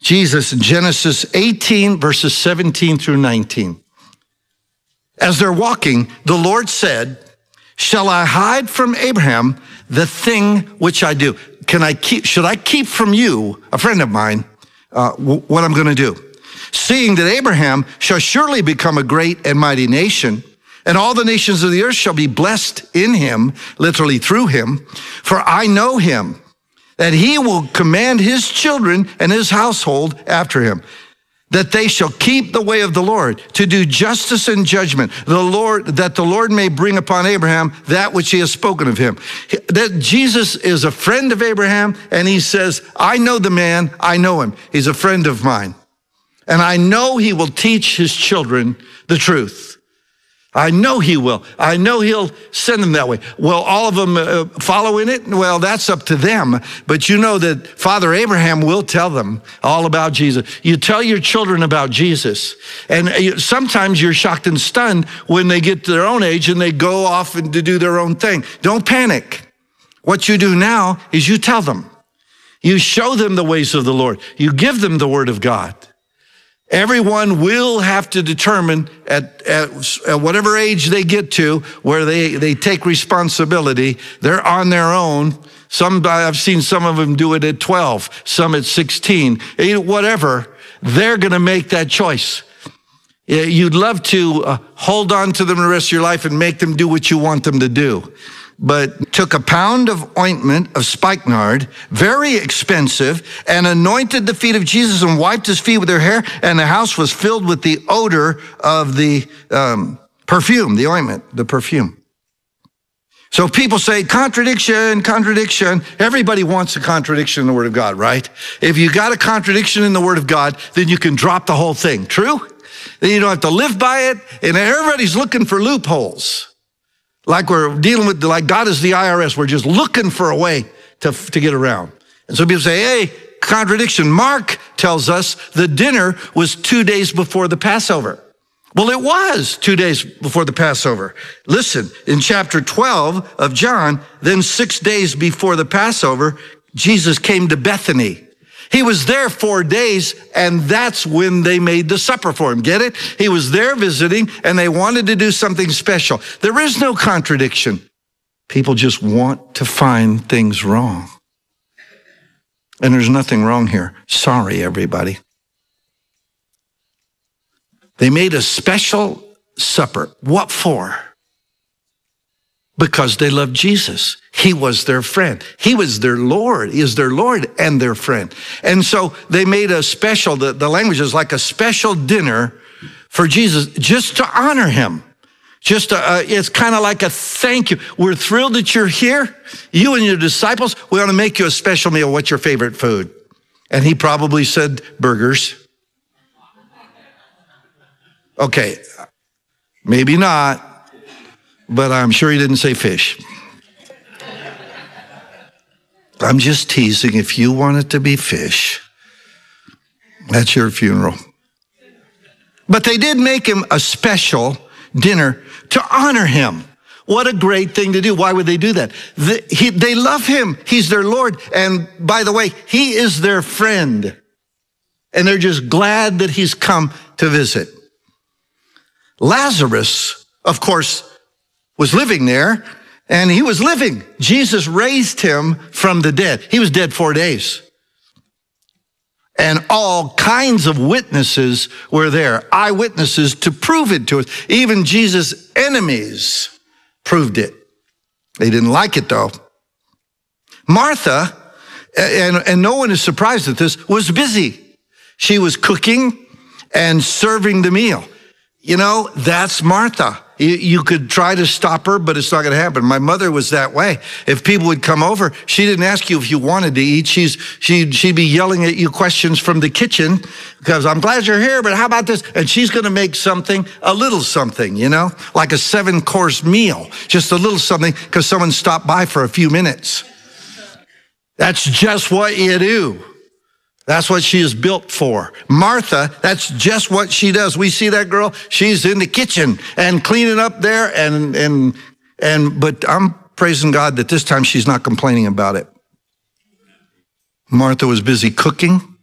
Jesus in Genesis 18, verses 17 through 19. As they're walking, the Lord said, shall I hide from Abraham the thing which I do? Should I keep from you, a friend of mine, what I'm going to do? Seeing that Abraham shall surely become a great and mighty nation, and all the nations of the earth shall be blessed in him, literally through him. For I know him, that he will command his children and his household after him, that they shall keep the way of the Lord, to do justice and judgment, that the Lord may bring upon Abraham that which he has spoken of him. That Jesus is a friend of Abraham, and he says, I know the man, I know him. He's a friend of mine. And I know he will teach his children the truth. I know he will. I know he'll send them that way. Will all of them follow in it? Well, that's up to them. But you know that Father Abraham will tell them all about Jesus. You tell your children about Jesus. And sometimes you're shocked and stunned when they get to their own age and they go off and to do their own thing. Don't panic. What you do now is you tell them. You show them the ways of the Lord. You give them the word of God. Everyone will have to determine at whatever age they get to where they take responsibility. They're on their own. I've seen some of them do it at 12, some at 16, whatever. They're going to make that choice. You'd love to hold on to them the rest of your life and make them do what you want them to do. But took a pound of ointment of spikenard, very expensive, and anointed the feet of Jesus and wiped his feet with their hair, and the house was filled with the odor of the perfume, the ointment, the perfume. So people say, contradiction, contradiction. Everybody wants a contradiction in the Word of God, right? If you got a contradiction in the Word of God, then you can drop the whole thing. True? Then you don't have to live by it, and everybody's looking for loopholes. Like we're dealing with, like God is the IRS. We're just looking for a way to get around. And so people say, hey, contradiction. Mark tells us the dinner was 2 days before the Passover. Well, it was 2 days before the Passover. Listen, in chapter 12 of John, then 6 days before the Passover, Jesus came to Bethany. He was there 4 days, and that's when they made the supper for him. Get it? He was there visiting, and they wanted to do something special. There is no contradiction. People just want to find things wrong. And there's nothing wrong here. Sorry, everybody. They made a special supper. What for? Because they loved Jesus. He was their friend. He was their Lord. He is their Lord and their friend. And so they made a special, the language is like a special dinner for Jesus just to honor him. It's kind of like a thank you. We're thrilled that you're here. You and your disciples, we want to make you a special meal. What's your favorite food? And he probably said burgers. Okay, maybe not. But I'm sure he didn't say fish. I'm just teasing. If you want it to be fish, that's your funeral. But they did make him a special dinner to honor him. What a great thing to do. Why would they do that? They love him. He's their Lord. And by the way, he is their friend. And they're just glad that he's come to visit. Lazarus, of course, was living there, and he was living. Jesus raised him from the dead. He was dead 4 days. And all kinds of witnesses were there, eyewitnesses to prove it to us. Even Jesus' enemies proved it. They didn't like it, though. Martha, and no one is surprised at this, was busy. She was cooking and serving the meal. You know, that's Martha. You could try to stop her, but it's not going to happen. My mother was that way. If people would come over, she didn't ask you if you wanted to eat. She'd be yelling at you questions from the kitchen because I'm glad you're here, but how about this? And she's going to make something, a little something, you know, like a 7-course meal, just a little something because someone stopped by for a few minutes. That's just what you do. That's what she is built for. Martha, that's just what she does. We see that girl, she's in the kitchen and cleaning up there but I'm praising God that this time she's not complaining about it. Martha was busy cooking